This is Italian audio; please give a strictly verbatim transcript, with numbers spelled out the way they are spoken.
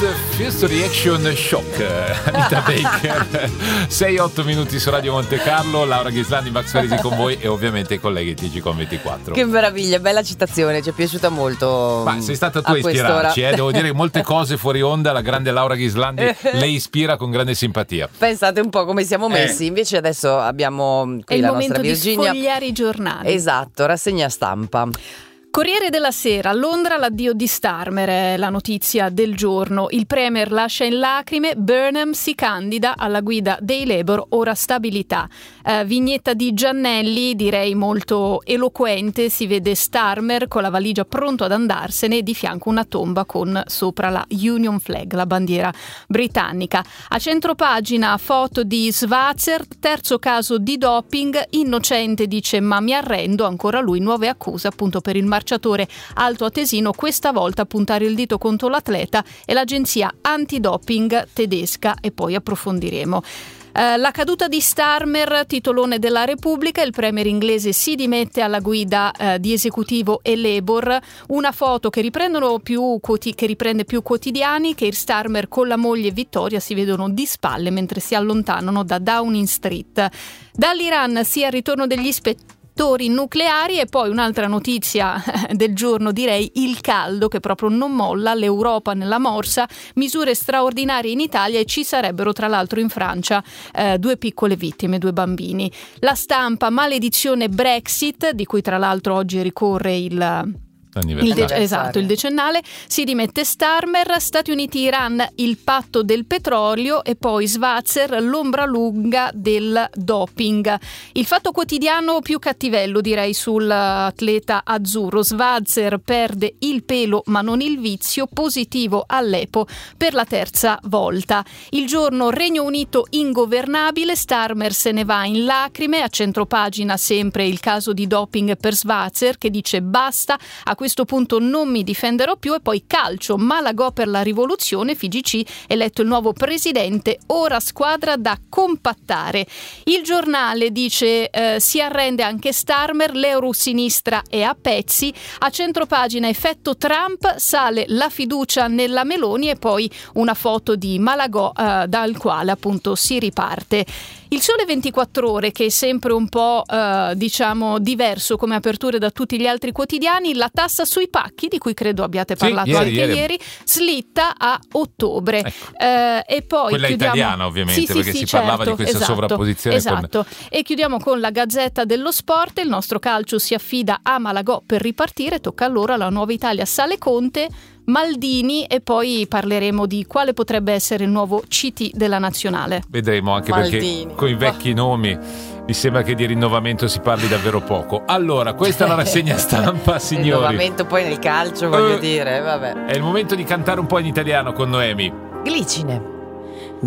First Reaction Shock, Anita Baker. sei otto minuti su Radio Monte Carlo, Laura Ghislandi, Max Farisi con voi e ovviamente i colleghi T G con ventiquattro. Che meraviglia, bella citazione, ci è piaciuuta molto. Ma sei stata tu a ispirarci, eh? Devo dire che molte cose fuori onda la grande Laura Ghislandi le ispira con grande simpatia. Pensate un po' come siamo messi, eh. Invece adesso abbiamo qui è la il nostra momento Virginia. di sfogliare i giornali. Esatto, rassegna stampa. Corriere della Sera, Londra l'addio di Starmer è la notizia del giorno. Il Premier lascia in lacrime, Burnham si candida alla guida dei Labour, ora stabilità. Eh, vignetta di Giannelli, direi molto eloquente, si vede Starmer con la valigia pronto ad andarsene e di fianco una tomba con sopra la Union Flag, la bandiera britannica. A centropagina foto di Schwarzer, terzo caso di doping, innocente dice ma mi arrendo, ancora lui nuove accuse appunto per il marciatore altoatesino, questa volta a puntare il dito contro l'atleta e l'agenzia antidoping tedesca e poi approfondiremo. Uh, la caduta di Starmer, titolone della Repubblica, il premier inglese si dimette alla guida uh, di esecutivo e Labour, una foto che riprendono più quoti- che riprende più quotidiani, che il Starmer con la moglie Vittoria si vedono di spalle mentre si allontanano da Downing Street. Dall'Iran sia il ritorno degli ispettori nucleari e poi un'altra notizia del giorno, direi il caldo che proprio non molla, l'Europa nella morsa, misure straordinarie in Italia e ci sarebbero tra l'altro in Francia eh, due piccole vittime, due bambini. La Stampa, maledizione Brexit, di cui tra l'altro oggi ricorre il Il de- esatto, il decennale, si dimette Starmer, Stati Uniti-Iran, il patto del petrolio e poi Schwarzer, l'ombra lunga del doping. Il Fatto Quotidiano più cattivello direi sull'atleta azzurro, Schwarzer perde il pelo ma non il vizio, positivo all'E P O per la terza volta. Il Giorno, Regno Unito ingovernabile, Starmer se ne va in lacrime, a centropagina sempre il caso di doping per Schwarzer che dice basta, a A questo punto non mi difenderò più. E poi calcio, Malagò per la rivoluzione, F I G C eletto il nuovo presidente, ora squadra da compattare. Il Giornale dice eh, si arrende anche Starmer, l'eurosinistra è a pezzi, a centropagina effetto Trump, sale la fiducia nella Meloni e poi una foto di Malagò eh, dal quale appunto si riparte. Il Sole ventiquattro Ore, che è sempre un po' eh, diciamo diverso come aperture da tutti gli altri quotidiani, la tassa sui pacchi, di cui credo abbiate parlato sì, ieri, anche ieri. ieri, slitta a ottobre. Ecco. Eh, e poi quella chiudiamo... italiana ovviamente, sì, sì, perché sì, si certo, parlava di questa esatto, sovrapposizione. Esatto, con... e chiudiamo con la Gazzetta dello Sport, il nostro calcio si affida a Malagò per ripartire, tocca allora la Nuova Italia, sale Conte, Maldini e poi parleremo di quale potrebbe essere il nuovo C T della nazionale. Vedremo, anche Maldini, perché con i vecchi nomi mi sembra che di rinnovamento si parli davvero poco. Allora, questa è la rassegna stampa, signori. Rinnovamento poi nel calcio, voglio uh, dire, vabbè. È il momento di cantare un po' in italiano con Noemi. Glicine.